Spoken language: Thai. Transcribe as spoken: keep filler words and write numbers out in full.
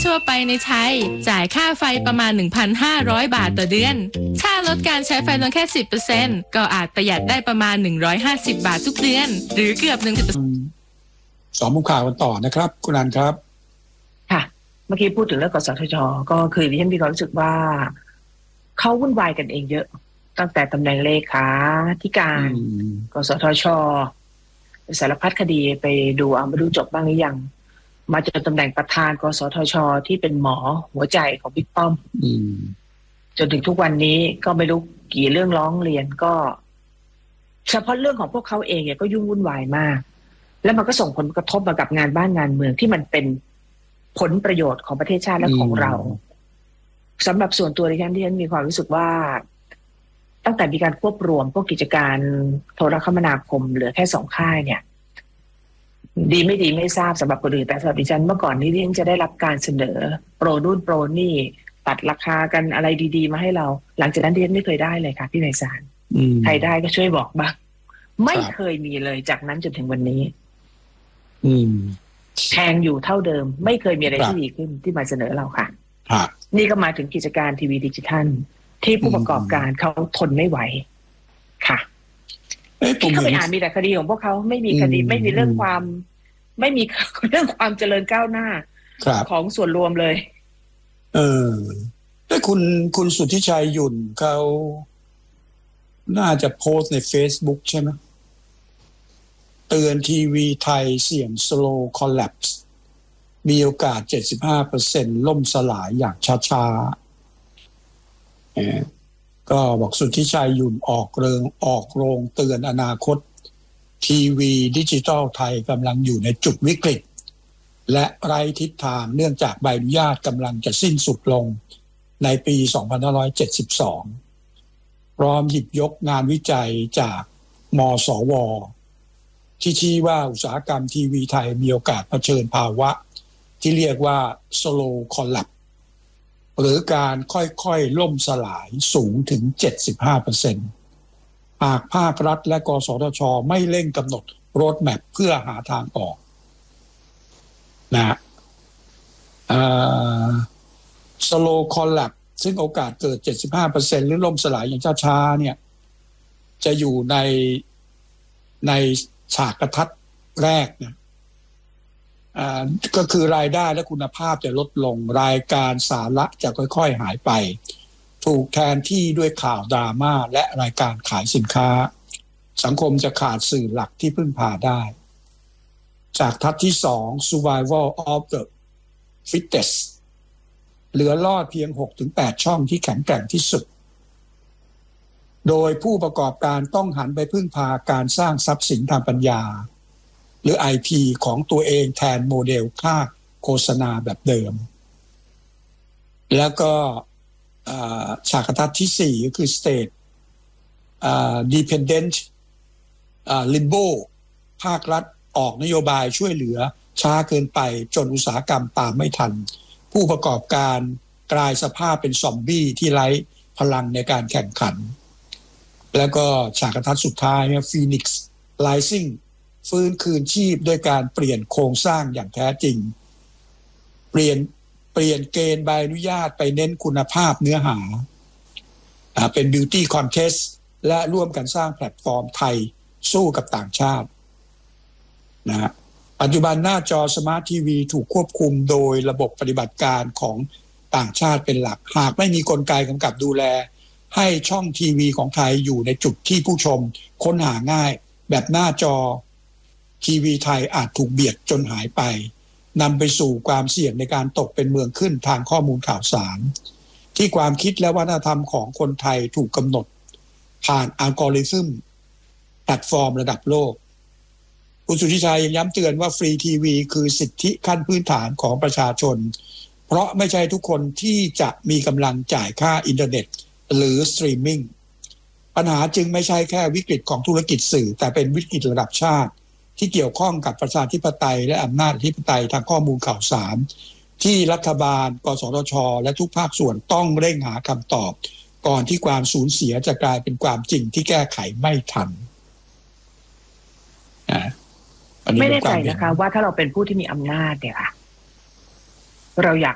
ทั่วไปในไทยจ่ายค่าไฟประมาณ หนึ่งพันห้าร้อย บาทต่อเดือนถ้าลดการใช้ไฟลงแค่ สิบเปอร์เซ็นต์ ก็อาจประหยัดได้ประมาณ หนึ่งร้อยห้าสิบ บาททุกเดือนหรือเกือบ หนึ่งพันสองมุมข่าวกันต่อนะครับคุณอันครับค่ะเมื่อกี้พูดถึงเรื่องกสทช.ก็คือดิฉันมีความรู้สึกว่าเขาวุ่นวายกันเองเยอะตั้งแต่ตำแหน่งเลขาธิการกสทช.สารพัดคดีไปดูเอามาดูจบบ้างหรือยังมาจนตำแหน่งประธานกสทช.ที่เป็นหมอหัวใจของบิ๊กป้อมจนถึงทุกวันนี้ก็ไม่รู้กี่เรื่องร้องเรียนก็เฉพาะเรื่องของพวกเขาเองเนี่ยก็ยุ่งวุ่นวายมากแล้วมันก็ส่งผลกระทบมากับงานบ้านงานเมืองที่มันเป็นผลประโยชน์ของประเทศชาติและของเราสำหรับส่วนตัวดิฉันที่ฉันมีความรู้สึกว่าตั้งแต่มีการควบรวมพวกกิจการโทรคมนาคมเหลือแค่สองค่ายเนี่ยดีไม่ดีไม่ทราบสำหรับคนอื่นแต่สำหรับดิฉันเมื่อก่อนนี้ดิฉันจะได้รับการเสนอโปรนู่นโปรนี่ตัดราคากันอะไรดีๆมาให้เราหลังจากนั้นดิฉันไม่เคยได้เลยค่ะพี่ไพศาลใครได้ก็ช่วยบอกบ้างไม่เคยมีเลยจากนั้นจนถึงวันนี้แพงอยู่เท่าเดิมไม่เคยมีอะไรที่ดีขึ้นที่มาเสนอเราค่ะนี่ก็มาถึงกิจการทีวีดิจิทัลที่ผู้ประกอบการเขาทนไม่ไหวค่ะที่เขาไปอ่านมีแต่คดีของพวกเขาไม่มีคดีไม่มีเรื่องความไม่มีเรื่องความเจริญก้าวหน้าของส่วนรวมเลยเออแต่คุณคุณสุทธิชัยหยุ่นเขาน่าจะโพสต์ใน Facebook ใช่ไหมเตือนทีวีไทยเสี่ยง slow collapse มีโอกาส เจ็ดสิบห้าเปอร์เซ็นต์ ล่มสลายอย่างช้าๆเออก็บอกสุทธิชัยหยุ่นออกเรงออกโรงเตือนอนาคตทีวีดิจิทัลไทยกำลังอยู่ในจุดวิกฤตและไร้ทิศทางเนื่องจากใบอนุญาตกำลังจะสิ้นสุดลงในปี สองพันห้าร้อยเจ็ดสิบสอง พร้อมหยิบยกงานวิจัยจากมสวที่ชี้ว่าอุตสาหกรรมทีวีไทยมีโอกาสเผชิญภาวะที่เรียกว่า slow collapse หรือการค่อยๆล่มสลายสูงถึง เจ็ดสิบห้าเปอร์เซ็นต์ หากภาครัฐและกสทช.ไม่เร่งกำหนดโรดแมพเพื่อหาทางออกนะเอ่อ slow collapse ซึ่งโอกาสเกิด เจ็ดสิบห้าเปอร์เซ็นต์ หรือล่มสลายอย่างช้าๆเนี่ยจะอยู่ในในฉากกระทัดแรกนะอ่าก็คือรายได้และคุณภาพจะลดลงรายการสาระจะค่อยๆหายไปถูกแทนที่ด้วยข่าวดราม่าและรายการขายสินค้าสังคมจะขาดสื่อหลักที่พึ่งพาได้จากทัศน์ที่สอง survival of the fittest เหลือรอดเพียง หกถึงแปด ช่องที่แข็งแกร่งที่สุดโดยผู้ประกอบการต้องหันไปพึ่งพาการสร้างทรัพย์สินทางปัญญาหรือ ไอ พี ของตัวเองแทนโมเดลค่าโฆษณาแบบเดิมแล้วก็ฉากทัศน์ที่สี่ก็คือ state dependent limbo ภาครัฐออกนโยบายช่วยเหลือช้าเกินไปจนอุตสาหกรรมตามไม่ทันผู้ประกอบการกลายสภาพเป็นซอมบี้ที่ไร้พลังในการแข่งขันแล้วก็ฉากทัศน์สุดท้ายเนี่ย Phoenix Rising ฟื้นคืนชีพด้วยการเปลี่ยนโครงสร้างอย่างแท้จริงเปลี่ยนเปลี่ยนเกณฑ์ใบอนุญาตไปเน้นคุณภาพเนื้อหาเป็น Beauty Contest และร่วมกันสร้างแพลตฟอร์มไทยสู้กับต่างชาตินะปัจจุบันหน้าจอสมาร์ททีวีถูกควบคุมโดยระบบปฏิบัติการของต่างชาติเป็นหลักหากไม่มีกลไกกำกับดูแลให้ช่องทีวีของไทยอยู่ในจุดที่ผู้ชมค้นหาง่ายแบบหน้าจอทีวีไทยอาจถูกเบียดจนหายไปนำไปสู่ความเสี่ยงในการตกเป็นเมืองขึ้นทางข้อมูลข่าวสารที่ความคิดและวัฒนธรรมของคนไทยถูกกำหนดผ่านอัลกอริทึมแพลตฟอร์มระดับโลกคุณสุทธิชัยยังย้ำเตือนว่าฟรีทีวีคือสิทธิขั้นพื้นฐานของประชาชนเพราะไม่ใช่ทุกคนที่จะมีกำลังจ่ายค่าอินเทอร์เน็ตหรือสตรีมมิ่งปัญหาจึงไม่ใช่แค่วิกฤตของธุรกิจสื่อแต่เป็นวิกฤตระดับชาติที่เกี่ยวข้องกับประชาธิปไตยและอำนาจอธิปไตยทางข้อมูลข่าวสารที่รัฐบาลกสทช.และทุกภาคส่วนต้องเร่งหาคำตอบก่อนที่ความสูญเสียจะกลายเป็นความจริงที่แก้ไขไม่ทันไม่แน่ใจนะคะว่าถ้าเราเป็นผู้ที่มีอำนาจเนี่ยค่ะเราอยาก